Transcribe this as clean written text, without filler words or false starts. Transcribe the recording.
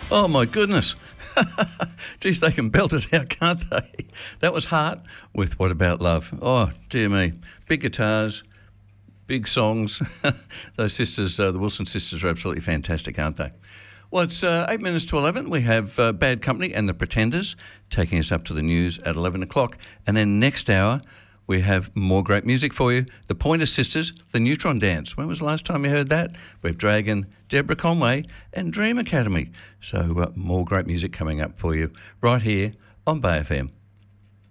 Oh, my goodness. Geez, they can belt it out, can't they? That was Heart with What About Love. Oh, dear me. Big guitars, big songs. Those sisters, the Wilson sisters, are absolutely fantastic, aren't they? Well, it's 8 minutes to 11. We have Bad Company and the Pretenders taking us up to the news at 11 o'clock. And then next hour, we have more great music for you. The Pointer Sisters, the Neutron Dance. When was the last time you heard that? We have Dragon, Deborah Conway and Dream Academy. So more great music coming up for you right here on Bay FM.